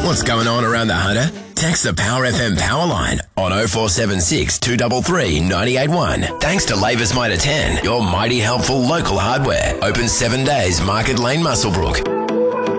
What's going on around the Hunter? Text the Power FM power line on 0476 233 981. Thanks to Labour's Mitre 10, your mighty helpful local hardware. Open 7 days, Market Lane, Muswellbrook.